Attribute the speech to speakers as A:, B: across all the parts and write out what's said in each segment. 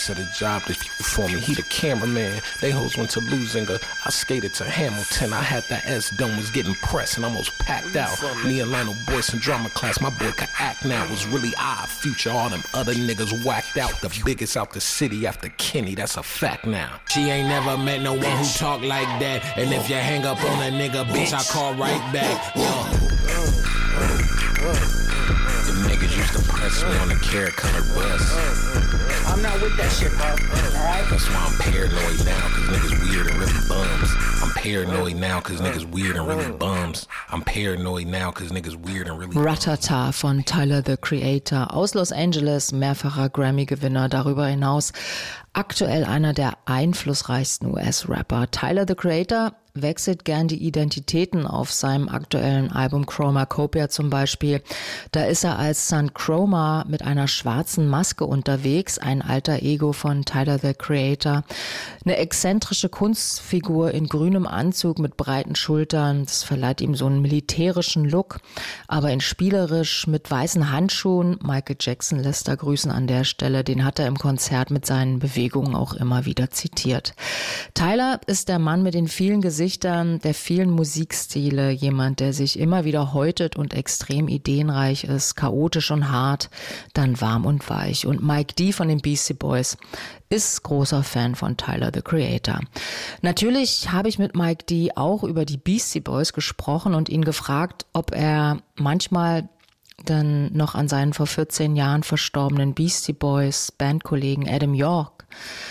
A: said a job for me. He the cameraman. They hoes went to Lusinga. I skated to Hamilton. I had that S-dome, was getting pressed and almost packed out. Me and Lionel Boyce in drama class. My boy could act now. Was really odd future. All them other niggas whacked out. The biggest out the city after Kenny. That's a fact now.
B: She ain't never met no one who talk like that. And if you hang up on a nigga, bitch, I call right back.
A: The niggas used to press me on the carrot colored bus.
C: I'm not with that shit, bro. Alright?
A: That's why I'm paranoid now, cause niggas weird and really bums. I'm paranoid now, cause niggas weird and really bums. I'm paranoid now, cause niggas weird and really
D: Ratata von Tyler, the Creator, aus Los Angeles, mehrfacher Grammy-Gewinner, darüber hinaus aktuell einer der einflussreichsten US-Rapper. Tyler, the Creator, wechselt gern die Identitäten auf seinem aktuellen Album Chromacopia zum Beispiel. Da ist er als Son Chroma mit einer schwarzen Maske unterwegs, ein alter Ego von Tyler, the Creator. Eine exzentrische Kunstfigur in grünem Anzug mit breiten Schultern, das verleiht ihm so einen militärischen Look, aber in spielerisch mit weißen Handschuhen. Michael Jackson lässt da grüßen an der Stelle, den hat er im Konzert mit seinen Bewegungen auch immer wieder zitiert. Tyler ist der Mann mit den vielen Gesichtern, der vielen Musikstile, jemand, der sich immer wieder häutet und extrem ideenreich ist, chaotisch und hart, dann warm und weich. Und Mike D von den Beastie Boys ist großer Fan von Tyler, the Creator. Natürlich habe ich mit Mike D auch über die Beastie Boys gesprochen und ihn gefragt, ob er manchmal dann noch an seinen vor 14 Jahren verstorbenen Beastie Boys Bandkollegen Adam York,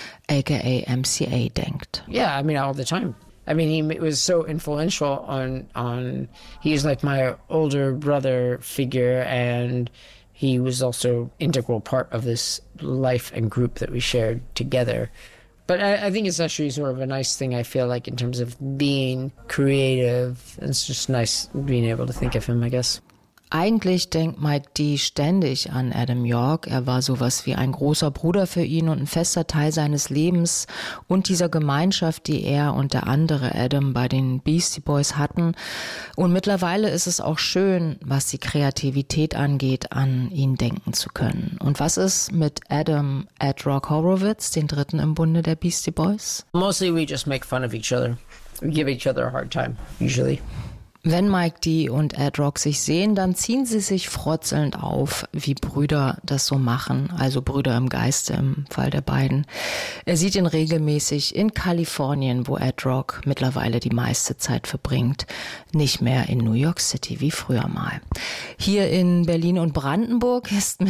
D: aka MCA, denkt.
C: Yeah, I mean, all the time. I mean, he was so influential on he was like my older brother figure, and he was also integral part of this life and group that we shared together. But I think it's actually sort of a nice thing, I feel like, in terms of being creative. It's just nice being able to think of him, I guess.
D: Eigentlich denkt Mike D ständig an Adam York. Er war sowas wie ein großer Bruder für ihn und ein fester Teil seines Lebens und dieser Gemeinschaft, die er und der andere Adam bei den Beastie Boys hatten. Und mittlerweile ist es auch schön, was die Kreativität angeht, an ihn denken zu können. Und was ist mit Adam Ed Rock Horowitz, den dritten im Bunde der Beastie Boys?
C: Mostly we just make fun of each other. We give each other a hard time, usually.
D: Wenn Mike D und Ed Rock sich sehen, dann ziehen sie sich frotzelnd auf, wie Brüder das so machen, also Brüder im Geiste im Fall der beiden. Er sieht ihn regelmäßig in Kalifornien, wo Ed Rock mittlerweile die meiste Zeit verbringt, nicht mehr in New York City wie früher mal. Hier in Berlin und Brandenburg ist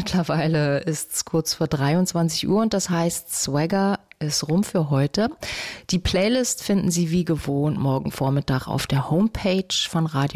D: es kurz vor 23 Uhr und das heißt Swagger ist rum für heute. Die Playlist finden Sie wie gewohnt morgen Vormittag auf der Homepage von Radio